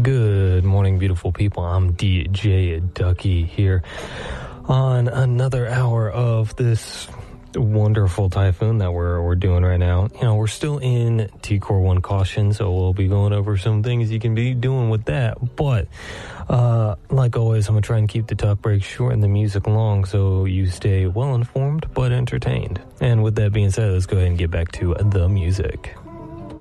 Good morning, beautiful people. I'm DJ Ducky here on another hour of this wonderful typhoon that we're doing right now. You know, we're still in T-Core 1 caution, so we'll be going over some things you can be doing with that. But like always, I'm going to try and keep the talk breaks short and the music long so you stay well informed but entertained. And with that being said, let's go ahead and get back to the music.